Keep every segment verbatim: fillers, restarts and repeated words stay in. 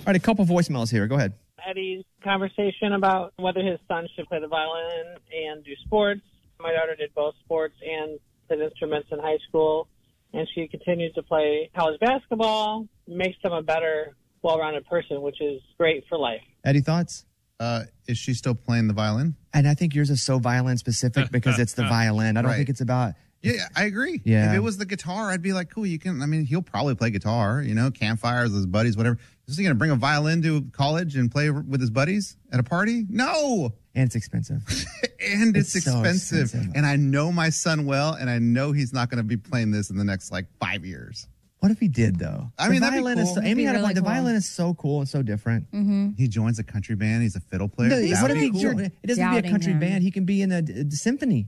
right, a couple voicemails here. Go ahead. Eddie's conversation about whether his son should play the violin and do sports. My daughter did both sports and played instruments in high school, and she continues to play college basketball, makes them a better, well-rounded person, which is great for life. Eddie, thoughts? Uh, is she still playing the violin? And I think yours is so violin-specific because it's the violin. I don't Right. think it's about... Yeah, I agree. Yeah. If it was the guitar, I'd be like, cool, you can, I mean, he'll probably play guitar, you know, campfires with his buddies, whatever. Is he going to bring a violin to college and play with his buddies at a party? No. And it's expensive. and it's, It's so expensive. expensive. And I know my son well, and I know he's not going to be playing this in the next, like, five years. What if he did, though? I The mean, that'd be violin cool. is so, That'd Amy be had a really point. The cool. violin is so cool and so different. Mm-hmm. He joins a country band. He's a fiddle player. No, That what would if be he, cool. it doesn't be a Doubting country him. band. He can be in a, a symphony.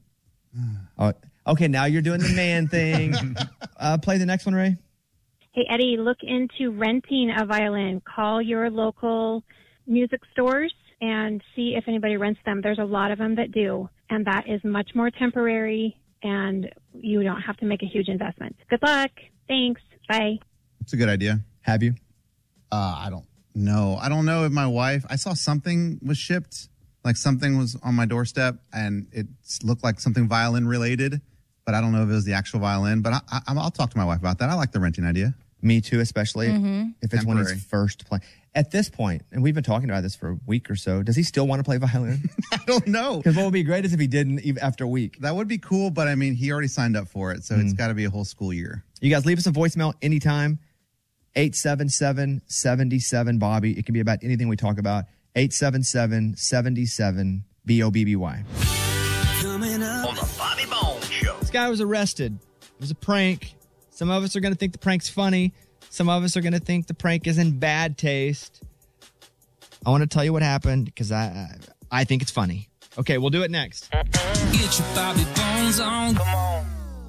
Oh, okay, now you're doing the man thing. uh, play the next one, Ray. Hey, Eddie, look into renting a violin. Call your local music stores and see if anybody rents them. There's a lot of them that do, and that is much more temporary, and you don't have to make a huge investment. Good luck. Thanks. Bye. It's a good idea. Have you? Uh, I don't know. I don't know if my wife, I saw something was shipped, like something was on my doorstep, and it looked like something violin related, but I don't know if it was the actual violin. But I, I, I'll talk to my wife about that. I like the renting idea. Me too, especially if it's when Temporary. he's first playing. At this point, and we've been talking about this for a week or so, does he still want to play violin? I don't know. Because what would be great is if he didn't even after a week. That would be cool, but I mean, he already signed up for it, so it's got to be a whole school year. You guys leave us a voicemail anytime. eight seven seven, seven seven, Bobby. It can be about anything we talk about. eight seven seven, seven seven, B O B B Y. Coming up on the Bobby Bones Show. This guy was arrested. It was a prank. Some of us are going to think the prank's funny. Some of us are going to think the prank is in bad taste. I want to tell you what happened because I, I I think it's funny. Okay, we'll do it next. Get your Bobby Bones on. Come on.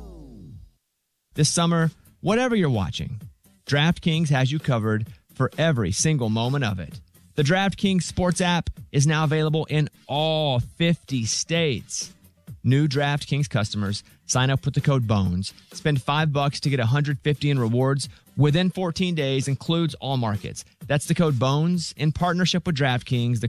This summer, whatever you're watching, DraftKings has you covered for every single moment of it. The DraftKings Sports app is now available in all fifty states. New DraftKings customers sign up with the code BONES. Spend five bucks to get one hundred fifty in rewards within fourteen days, includes all markets. That's the code BONES in partnership with DraftKings. The